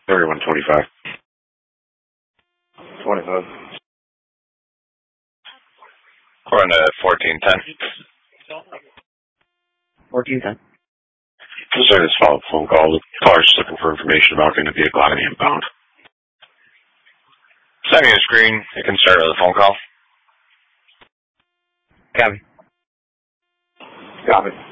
3125. 25. We're on to 1410. 1410. This is this follow-up phone call. The caller's just looking for information about getting a vehicle out of the impound. Send me a screen. You can start with a phone call. Copy. Copy.